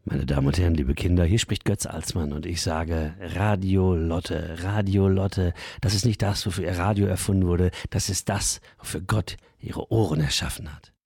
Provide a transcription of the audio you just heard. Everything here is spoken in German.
Meine Damen und Herren, liebe Kinder, hier spricht Götz Alsmann und ich sage Radio Lotte, das ist nicht das, wofür ihr Radio erfunden wurde, das ist das, wofür Gott ihre Ohren erschaffen hat.